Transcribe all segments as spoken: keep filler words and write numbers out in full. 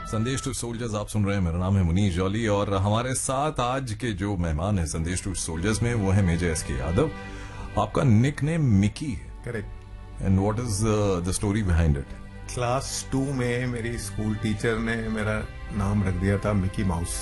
संदेश to soldiers आप सुन रहे हैं। मेरा नाम है मुनीश जॉली और हमारे साथ आज के जो मेहमान हैं संदेश टू सोल्जर्स में वो है मेजर एस के यादव। आपका निक नेम मिकी है, correct. And what is the story behind it? Class to में मेरी स्कूल टीचर ने मेरा नाम रख दिया था मिकी माउस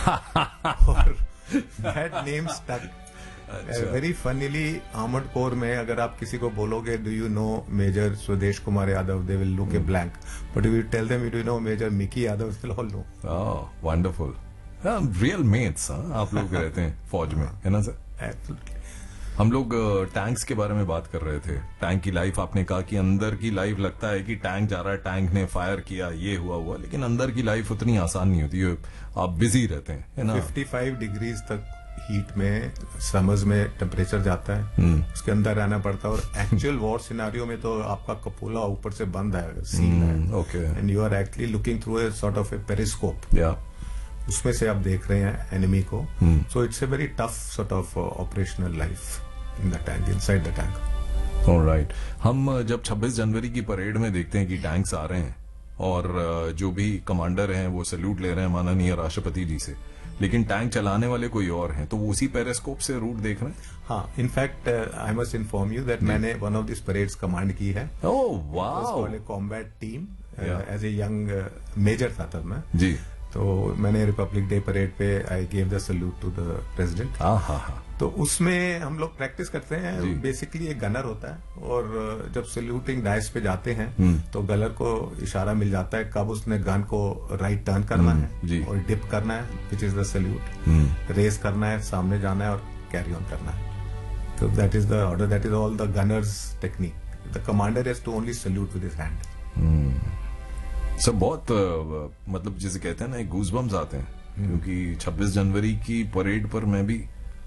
और that name stuck very funnily. Armoured corps में अगर आप किसी को बोलोगे डू यू नो मेजर स्वदेश Kumar Yadav, they will look a blank, but you tell them you do no major Mickey Yadav, they will all know. Oh wonderful, real mats आप लोग रहते हैं फौज में, है ना सर? एब्सोल्युटली। हम लोग टैंक्स के बारे में बात कर रहे थे। टैंक की लाइफ, आपने कहा कि अंदर की लाइफ लगता है कि टैंक जा रहा है, टैंक ने फायर किया, ये हुआ हुआ, लेकिन अंदर की लाइफ उतनी आसान नहीं होती है। आप बिजी रहते हैं, है ना? पचपन डिग्रीज तक हीट में समर्स में टेम्परेचर जाता है, उसके अंदर रहना पड़ता है। और एक्चुअल वॉर सिनारियो में तो आपका कपोला ऊपर से बंद है, सील है, okay, and you are actually looking through a sort of A periscope, या उसमें से आप देख रहे हैं एनिमी को। So it's a very tough sort of operational life in the tank, inside the tank. Alright. हम जब छब्बीस जनवरी की परेड में देखते हैं कि टैंक्स आ रहे हैं और जो भी कमांडर हैं वो सैल्यूट ले रहे हैं माननीय राष्ट्रपति जी से, लेकिन टैंक चलाने वाले कोई और हैं, तो वो उसी पेरिस्कोप से रूट देख रहे हैं। हाँ, in fact I must inform you that मैंने one of this parades command की है। Oh wow, combat team as a young major था तब मैं जी। तो मैंने रिपब्लिक डे परेड पे I gave the solute to the president. हाँ हाँ हाँ। तो उसमें हम लोग प्रैक्टिस करते हैं। बेसिकली एक गनर होता है और जब सल्यूटिंग डाइस पे जाते हैं तो गनर को इशारा मिल जाता है कब उसने गन को राइट टर्न करना है और डिप करना है, which is the solute. Race करना है, सामने जाना है और कैरी ऑन करना है। तो that is the order, that is all the Gunners technique. The commander has to only salute with his hand. सब बहुत uh, मतलब जिसे कहते हैं ना, गूज़बम्स आते हैं, क्योंकि छब्बीस जनवरी की परेड पर मैं भी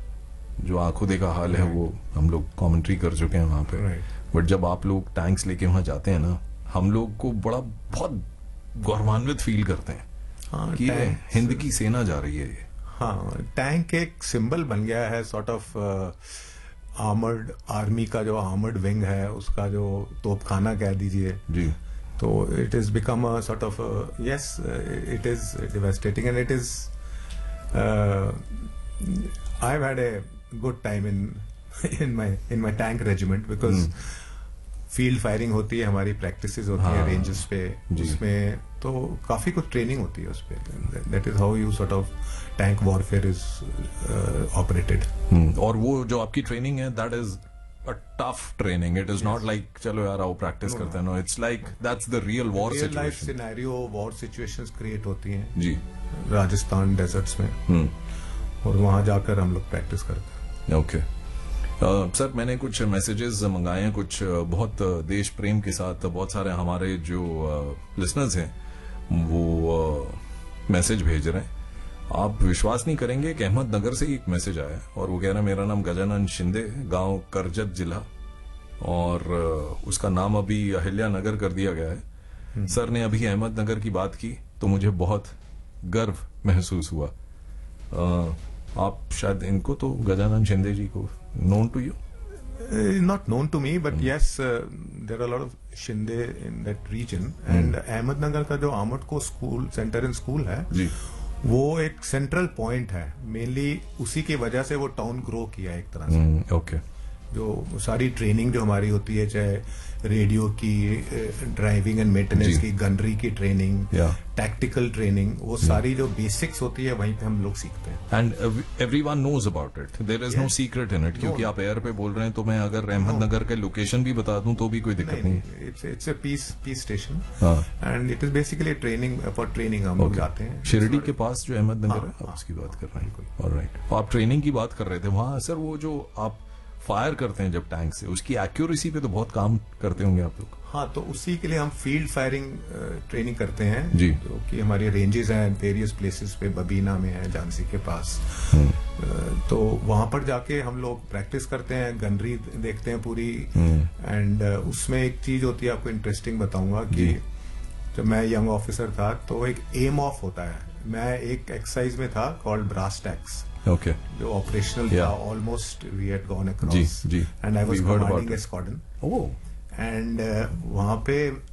जो आंखों देखा हाल है वो हम लोग कमेंट्री कर चुके हैं वहां पे। बट जब आप लोग टैंक्स लेके वहां जाते हैं ना, हम लोग को बड़ा बहुत गौरवान्वित फील करते हैं। हाँ, कि हिंद की सेना जा रही है ये। हाँ, टैंक एक सिंबल बन गया है सॉर्ट ऑफ आर्मर्ड आर्मी का, जो आर्मर्ड विंग है उसका जो तोपखाना कह दीजिए जी। तो it is become a sort of yes, it is devastating and it is I have had a good time in in my in my tank regiment, because field firing होती है, हमारी practices होती है रेंजेस पे, उसमें तो काफी कुछ ट्रेनिंग होती है उस पे। That is how you sort of tank warfare is operated. और वो जो आपकी ट्रेनिंग है that is a tough training. It is yes. not like चलो यार आओ प्रैक्टिस no, करते हैं। No, it's like that's the real war real situation. Life scenario, war situations create होती हैं जी राजस्थान डेजर्ट्स में, hmm. और वहां जाकर हम लोग प्रैक्टिस करते हैं। ओके सर, मैंने कुछ मैसेजेस मंगाए हैं, कुछ बहुत देश प्रेम के साथ। बहुत सारे हमारे जो लिसनर्स हैं वो मैसेज भेज रहे हैं। आप विश्वास नहीं करेंगे कि अहमदनगर से एक मैसेज आया और वो कह रहा है मेरा नाम गजानन शिंदे, गांव करजत जिला, और उसका नाम अभी अहिल्या नगर कर दिया गया है। सर ने अभी अहमदनगर की बात की तो मुझे बहुत गर्व महसूस हुआ। आ, आप शायद इनको तो गजानन शिंदे जी को known to you? Not known to me, but yes there are lot of Shinde in that reason. And Ahmednagar का जो armoured corps school centre in school है जी, वो एक सेंट्रल पॉइंट है। मेनली उसी की वजह से वो टाउन ग्रो किया एक तरह से। Okay okay. जो सारी ट्रेनिंग जो हमारी होती है, चाहे रेडियो की, ड्राइविंग एंड मेंटेनेंस की, गनरी की ट्रेनिंग, टैक्टिकल ट्रेनिंग, वो सारी जो बेसिक्स होती है वहीं पे हम लोग सीखते हैं। And everyone knows about it, there is no secret in it. क्योंकि आप एयर पे बोल रहे हैं तो मैं अगर अहमदनगर के लोकेशन भी बता दूं तो भी कोई दिक्कत नहीं है। It's it's a piece piece station and it is basically training for training. हम लोग जाते हैं शिरडी के पास जो अहमदनगर है, आप उसकी बात कर रहे हैं। ऑलराइट, आप ट्रेनिंग की बात कर रहे थे वहां। सर वो जो आप फायर करते हैं जब टैंक से, उसकी एक्यूरेसी पे तो बहुत काम करते होंगे आप लोग। हाँ, तो उसी के लिए हम फील्ड फायरिंग ट्रेनिंग करते हैं जी, जो कि हमारी रेंजेस हैं वेरियस प्लेसेस पे, बबीना में है, झांसी के पास। तो वहां पर जाके हम लोग प्रैक्टिस करते हैं, गनरी देखते हैं पूरी। एंड उसमें एक चीज होती है, आपको इंटरेस्टिंग बताऊंगा कि जब मैं यंग ऑफिसर था तो एक एम ऑफ होता है। मैं एक एक्सरसाइज में था कॉल्ड ब्रास टैक्स, okay, जो ऑपरेशनल था, almost we had gone across, ji ji, and I was commanding A squadron. Oh, and वहां पे